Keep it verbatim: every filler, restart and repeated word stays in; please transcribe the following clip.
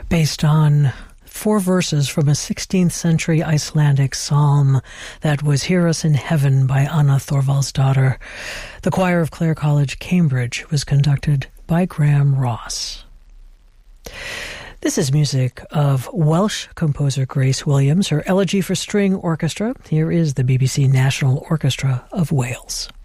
based on four verses from a sixteenth century Icelandic psalm that was Hear Us in Heaven by Anna Thorvaldsdottir. The choir of Clare College, Cambridge, was conducted by Graham Ross. This is music of Welsh composer Grace Williams, her Elegy for String Orchestra. Here is the B B C National Orchestra of Wales.